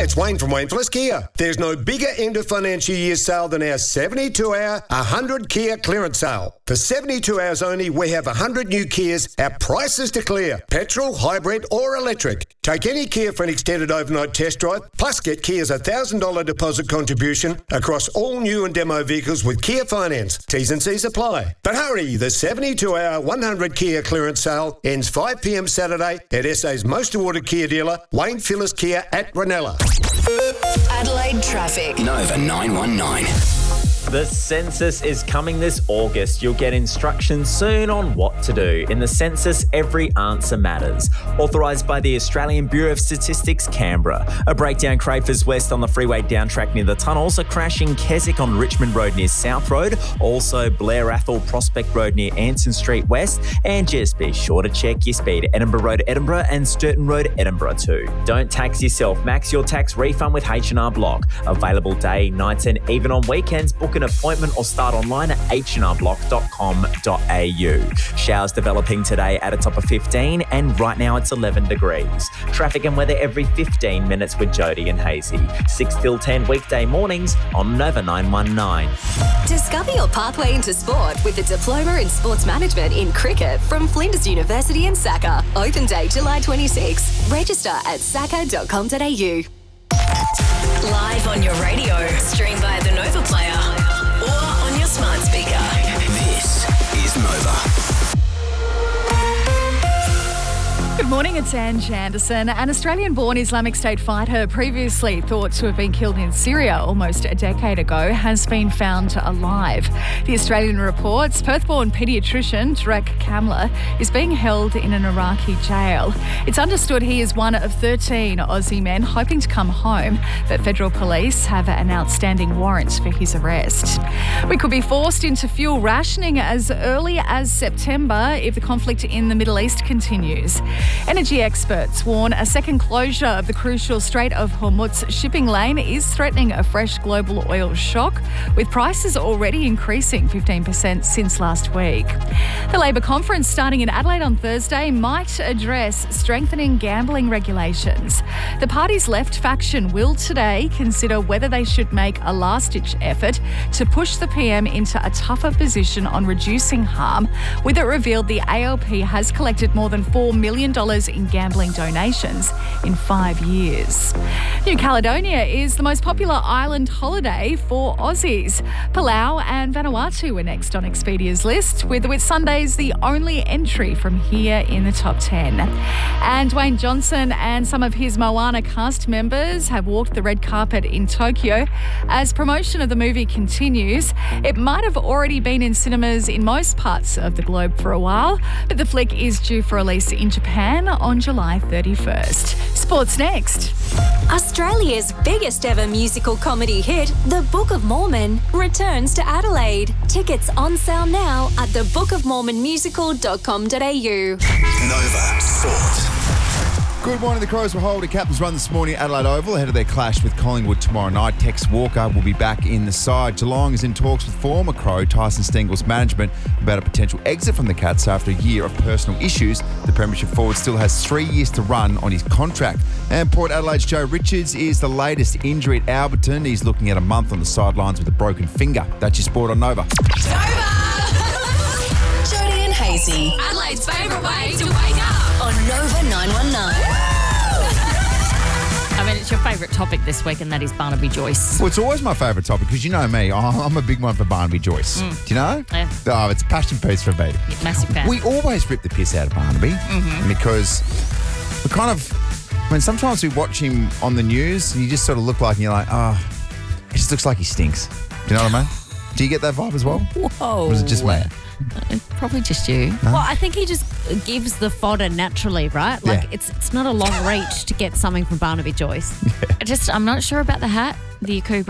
Hi, it's Wayne from Wayne Plus Kia. There's no bigger end of financial year sale than our 72-hour 100 Kia clearance sale. For 72 hours only, we have 100 new Kias at prices to clear. Petrol, hybrid or electric. Take any Kia for an extended overnight test drive, plus get Kia's $1,000 deposit contribution across all new and demo vehicles with Kia Finance. T's and C's apply. But hurry, the 72-hour 100 Kia clearance sale ends 5 p.m. Saturday at SA's most awarded Kia dealer, Wayne Phillips Kia at Ranella. Adelaide traffic. Nova 919. The census is coming this August. You'll get instructions soon on what to do. In the census, every answer matters. Authorised by the Australian Bureau of Statistics, Canberra. A breakdown Crafers West on the freeway down track near the tunnels. A crash in Keswick on Richmond Road near South Road. Also Blair Athol Prospect Road near Anson Street West. And just be sure to check your speed. Edinburgh Road, Edinburgh and Sturton Road, Edinburgh too. Don't tax yourself. Max your tax refund with H&R Block. Available day, nights and even on weekends. Book an appointment or start online at hrblock.com.au. Showers developing today at a top of 15 and right now it's 11 degrees. Traffic and weather every 15 minutes with Jody and Hazy. 6 till 10 weekday mornings on Nova 919. Discover your pathway into sport with a diploma in sports management in cricket from Flinders University in Saka. Open day July 26. Register at saka.com.au. Live on your radio, stream via the Nova Player or on your smart speaker. This is Nova. Good morning, it's Ange Anderson. An Australian-born Islamic State fighter previously thought to have been killed in Syria almost a decade ago has been found alive. The Australian reports Perth-born paediatrician Tarek Kamla is being held in an Iraqi jail. It's understood he is one of 13 Aussie men hoping to come home, but federal police have an outstanding warrant for his arrest. We could be forced into fuel rationing as early as September if the conflict in the Middle East continues. Energy experts warn a second closure of the crucial Strait of Hormuz shipping lane is threatening a fresh global oil shock, with prices already increasing 15% since last week. The Labor conference starting in Adelaide on Thursday might address strengthening gambling regulations. The party's left faction will today consider whether they should make a last-ditch effort to push the PM into a tougher position on reducing harm, with it revealed the ALP has collected more than $4 million in gambling donations in 5 years. New Caledonia is the most popular island holiday for Aussies. Palau and Vanuatu were next on Expedia's list, with Sundays the only entry from here in the top 10. And Dwayne Johnson and some of his Moana cast members have walked the red carpet in Tokyo as promotion of the movie continues. It might have already been in cinemas in most parts of the globe for a while, but the flick is due for release in Japan on July 31st. Sports next. Australia's biggest ever musical comedy hit, The Book of Mormon, returns to Adelaide. Tickets on sale now at thebookofmormonmusical.com.au. Nova Sport. Good morning. The Crows will hold a captain's run this morning at Adelaide Oval ahead of their clash with Collingwood tomorrow night. Tex Walker will be back in the side. Geelong is in talks with former Crow Tyson Stengel's management about a potential exit from the Cats after a year of personal issues. The Premiership forward still has 3 years to run on his contract. And Port Adelaide's Joe Richards is the latest injury at Alberton. He's looking at a month on the sidelines with a broken finger. That's your sport on Nova. Nova! Jody and Hazy. Adelaide's favourite way to wake up on Nova 919. I mean, it's your favourite topic this week, and that is Barnaby Joyce. Well, it's always my favourite topic because you know me. I'm a big one for Barnaby Joyce. Do you know? Yeah. Oh, it's a passion piece for me. Yeah, massive fan. We always rip the piss out of Barnaby because we kind of, I mean, sometimes we watch him on the news and you just sort of look like, and you're like, oh, it just looks like he stinks. Do you know what I mean? Do you get that vibe as well? Whoa. Or was it just me? Probably just you. No? Well, I think he just gives the fodder naturally, right? Like, Yeah. it's not a long reach to get something from Barnaby Joyce. I'm not sure about the hat, the Yakuba.